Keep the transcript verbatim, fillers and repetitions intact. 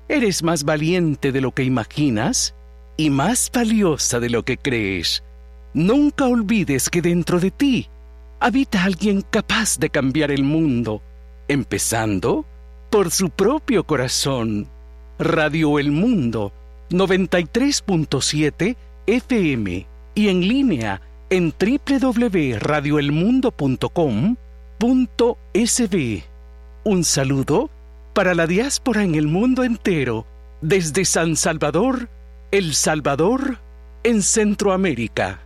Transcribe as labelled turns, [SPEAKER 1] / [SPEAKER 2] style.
[SPEAKER 1] Eres más valiente de lo que imaginas y más valiosa de lo que crees. Nunca olvides que dentro de ti habita alguien capaz de cambiar el mundo, empezando por su propio corazón. Radio El Mundo, noventa y tres punto siete F M y en línea en doble u doble u doble u punto radio el mundo punto com punto es be. Un saludo para la diáspora en el mundo entero, desde San Salvador, El Salvador, en Centroamérica.